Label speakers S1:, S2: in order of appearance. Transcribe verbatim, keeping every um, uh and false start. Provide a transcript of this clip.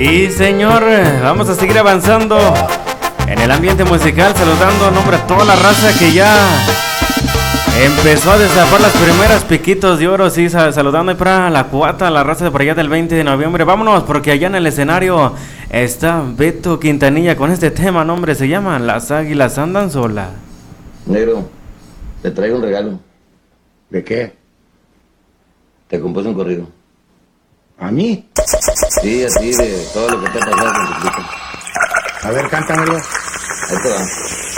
S1: Sí, señor, vamos a seguir avanzando en el ambiente musical, saludando en nombre a toda la raza que ya empezó a destapar las primeras piquitos de oro. Sí, saludando ahí para la cuata, la raza de por allá del veinte de noviembre. Vámonos, porque allá en el escenario está Beto Quintanilla con este tema, nombre, se llama Las Águilas Andan Solas.
S2: Negro, te traigo un regalo.
S3: ¿De qué?
S2: Te compuse un corrido.
S3: ¿A mí?
S2: Sí, a ti, de todo lo que te ha pasado con tu cliente.
S3: A ver, cántamelo.
S2: Ahí te va.